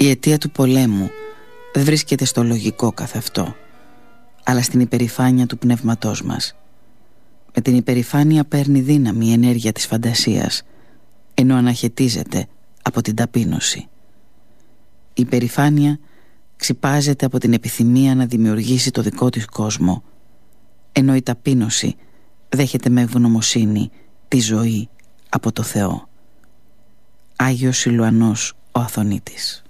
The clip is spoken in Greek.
Η αιτία του πολέμου δεν βρίσκεται στο λογικό καθ' αυτό, αλλά στην υπερηφάνεια του πνεύματός μας. Με την υπερηφάνεια παίρνει δύναμη η ενέργεια της φαντασίας, ενώ αναχαιτίζεται από την ταπείνωση. Η υπερηφάνεια ξυπάζεται από την επιθυμία να δημιουργήσει το δικό της κόσμο, ενώ η ταπείνωση δέχεται με ευγνωμοσύνη τη ζωή από το Θεό. Άγιος Σιλουανός ο Αθωνίτης.